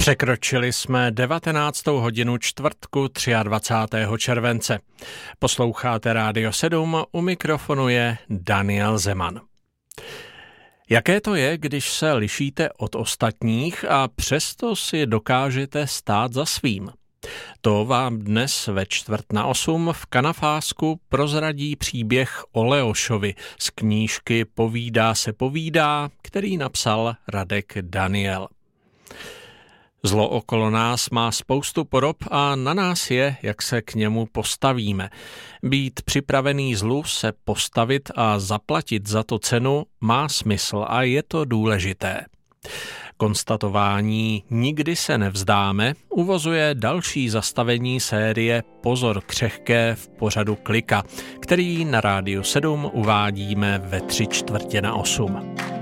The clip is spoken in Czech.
Překročili jsme 19. hodinu čtvrtku 23. července. Posloucháte Rádio 7, u mikrofonu je Daniel Zeman. Jaké to je, když se lišíte od ostatních a přesto si dokážete stát za svým? To vám dnes ve 7:45 v Kanafásku prozradí příběh o Leošovi z knížky Povídá se povídá, který napsal Radek Daniel. Zlo okolo nás má spoustu podob a na nás je, jak se k němu postavíme. Být připravený zlu, se postavit a zaplatit za to cenu má smysl a je to důležité. Konstatování Nikdy se nevzdáme uvozuje další zastavení série Pozor křehké v pořadu Klika, který na Rádiu 7 uvádíme ve 7:45.